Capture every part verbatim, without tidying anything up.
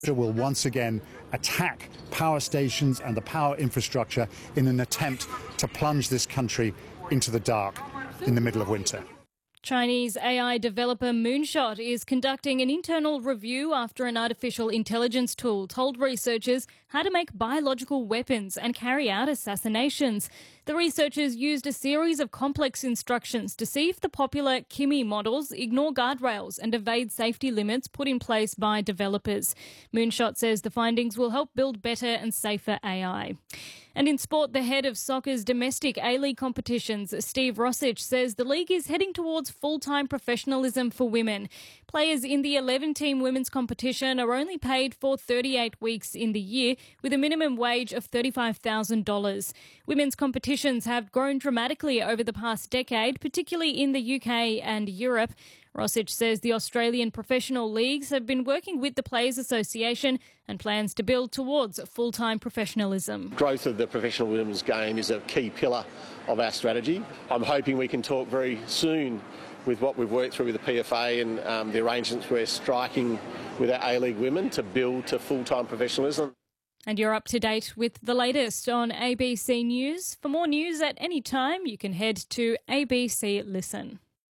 will once again attack power stations and the power infrastructure in an attempt to plunge this country into the dark in the middle of winter. Chinese A I developer Moonshot is conducting an internal review after an artificial intelligence tool told researchers how to make biological weapons and carry out assassinations. The researchers used a series of complex instructions to see if the popular Kimi models ignore guardrails and evade safety limits put in place by developers. Moonshot says the findings will help build better and safer A I. And in sport, the head of soccer's domestic A-League competitions, Steve Rossich, says the league is heading towards full-time professionalism for women. Players in the eleven-team women's competition are only paid for thirty-eight weeks in the year, with a minimum wage of thirty-five thousand dollars. Women's competitions have grown dramatically over the past decade, particularly in the U K and Europe. Rossich says the Australian professional leagues have been working with the Players Association and plans to build towards full-time professionalism. Growth of the professional women's game is a key pillar of our strategy. I'm hoping we can talk very soon with what we've worked through with the P F A and um, the arrangements we're striking with our A-League women to build to full-time professionalism. And you're up to date with the latest on A B C News. For more news at any time, you can head to A B C Listen.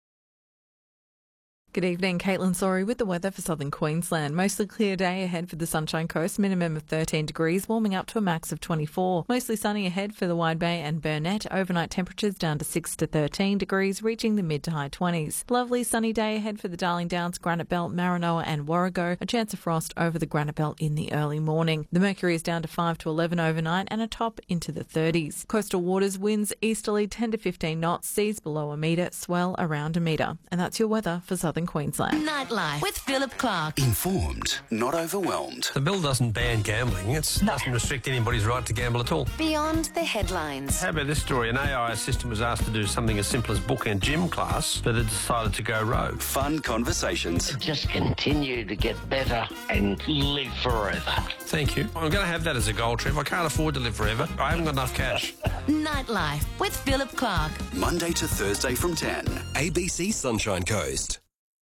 Good evening, Caitlin Sorry with the weather for southern Queensland. Mostly clear day ahead for the Sunshine Coast, minimum of thirteen degrees, warming up to a max of twenty-four. Mostly sunny ahead for the Wide Bay and Burnett. Overnight temperatures down to six to thirteen degrees, reaching the mid to high twenties. Lovely sunny day ahead for the Darling Downs, Granite Belt, Maranoa and Warrego. A chance of frost over the Granite Belt in the early morning. The mercury is down to five to eleven overnight and a top into the thirties. Coastal waters, winds easterly ten to fifteen knots, seas below a metre, swell around a metre. And that's your weather for southern Queensland. Nightlife with Philip Clark. Informed, not overwhelmed. The bill doesn't ban gambling. It no. doesn't restrict anybody's right to gamble at all. Beyond the headlines. How about this story? An A I assistant was asked to do something as simple as book a gym class, but it decided to go rogue. Fun conversations. Just continue to get better and live forever. Thank you. I'm going to have that as a goal, Trev. I can't afford to live forever. I haven't got enough cash. Nightlife with Philip Clark. Monday to Thursday from ten. A B C Sunshine Coast.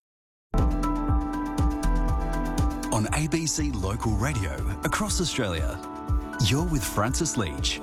On A B C Local Radio across Australia, you're with Francis Leach.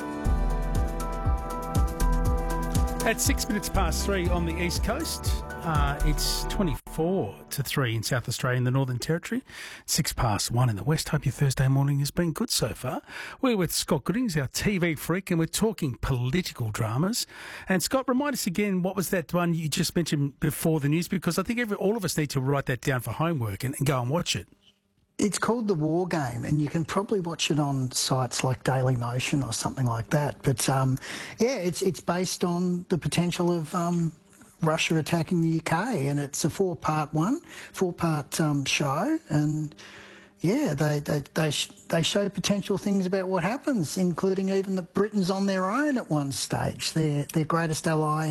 At six minutes past three on the East Coast, uh, it's twenty-four to three in South Australia in the Northern Territory, six past one in the West. Hope your Thursday morning has been good so far. We're with Scott Goodings, our T V freak, and we're talking political dramas. And Scott, remind us again, what was that one you just mentioned before the news? Because I think every, all of us need to write that down for homework and, and go and watch it. It's called The War Game, and you can probably watch it on sites like Daily Motion or something like that. But, um, yeah, it's it's based on the potential of um, Russia attacking the U K, and it's a four-part one, four-part um, show, and, yeah, they they they, sh- they show potential things about what happens, including even that Britain's on their own at one stage, their, their greatest ally,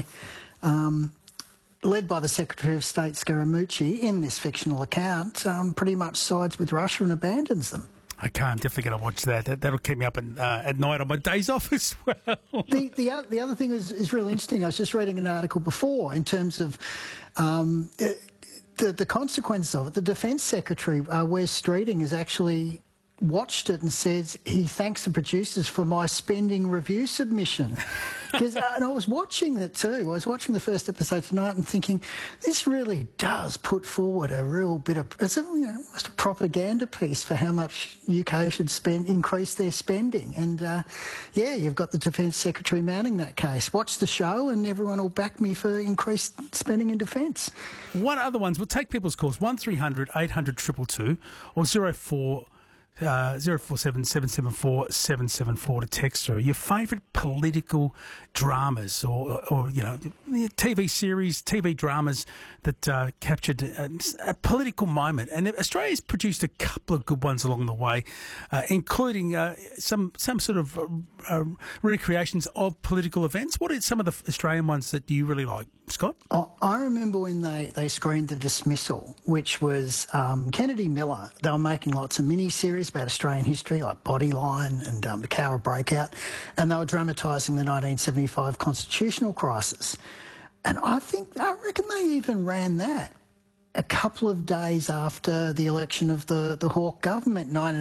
um led by the Secretary of State Scaramucci in this fictional account, um, pretty much sides with Russia and abandons them. Okay, I'm definitely going to watch that. that. That'll keep me up in, uh, at night on my days off as well. The the, other, the other thing is, is really interesting. I was just reading an article before in terms of um, it, the, the consequences of it. The Defence Secretary, uh, Wes Streeting, has actually watched it and says he thanks the producers for my spending review submission. Because uh, and I was watching it too. I was watching the first episode tonight and thinking, this really does put forward a real bit of, it's a, you know, almost a propaganda piece for how much U K should spend, increase their spending. And uh, yeah, you've got the Defence Secretary mounting that case. Watch the show and everyone will back me for increased spending in defence. What other ones? We'll take people's calls, one three hundred eight hundred two two two or zero four Uh, zero four seven seven seven four seven seven four to text through your favourite political dramas or, or, you know, T V series, T V dramas that uh, captured a, a political moment. And Australia's produced a couple of good ones along the way, uh, including uh, some some sort of uh, uh, recreations of political events. What are some of the Australian ones that you really like, Scott? Oh, I remember when they, they screened The Dismissal, which was um, Kennedy Miller. They were making lots of mini-series about Australian history, like Bodyline and um, the Cowra Breakout, and they were dramatising the nineteen seventy-five constitutional crisis. And I think, I reckon they even ran that a couple of days after the election of the, the Hawke government,